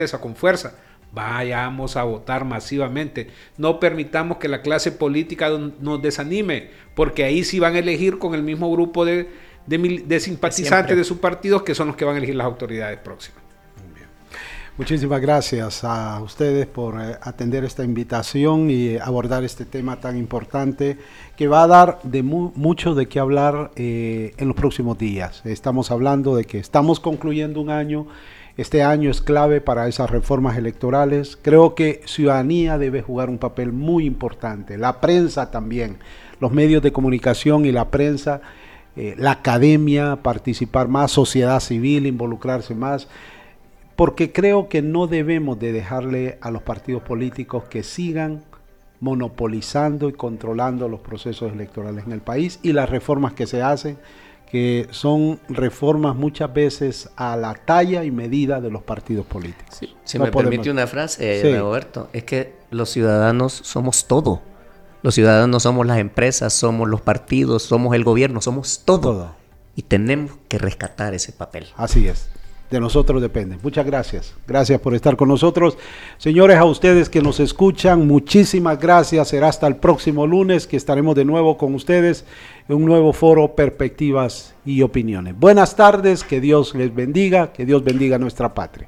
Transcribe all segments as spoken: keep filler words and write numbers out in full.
con fuerza. Vayamos a votar masivamente. No permitamos que la clase política nos desanime, porque ahí sí van a elegir con el mismo grupo de, de, de simpatizantes Siempre. de sus partidos, que son los que van a elegir las autoridades próximas. Muy bien. Muchísimas gracias a ustedes por eh, atender esta invitación y abordar este tema tan importante que va a dar de mu mucho de qué hablar eh, en los próximos días. Estamos hablando de que estamos concluyendo un año. Este año es clave para esas reformas electorales. Creo que ciudadanía debe jugar un papel muy importante. La prensa también, los medios de comunicación y la prensa, eh, la academia, participar más, sociedad civil, involucrarse más, porque creo que no debemos de dejarle a los partidos políticos que sigan monopolizando y controlando los procesos electorales en el país y las reformas que se hacen, que son reformas muchas veces a la talla y medida de los partidos políticos. Sí, si no me podemos... permite una frase, sí. Roberto, es que los ciudadanos somos todo. Los ciudadanos somos las empresas, somos los partidos, somos el gobierno, somos todo. todo. Y tenemos que rescatar ese papel. Así es. De nosotros depende. Muchas gracias. Gracias por estar con nosotros. Señores, a ustedes que nos escuchan, muchísimas gracias. Será hasta el próximo lunes que estaremos de nuevo con ustedes en un nuevo foro, Perspectivas y Opiniones. Buenas tardes, que Dios les bendiga, que Dios bendiga a nuestra patria.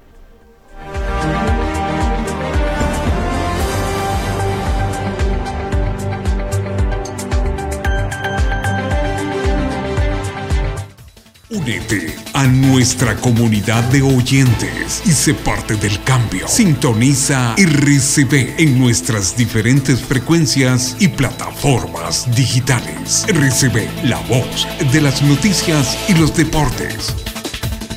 Únete a nuestra comunidad de oyentes y sé parte del cambio. Sintoniza R C B en nuestras diferentes frecuencias y plataformas digitales. R C B, la voz de las noticias y los deportes.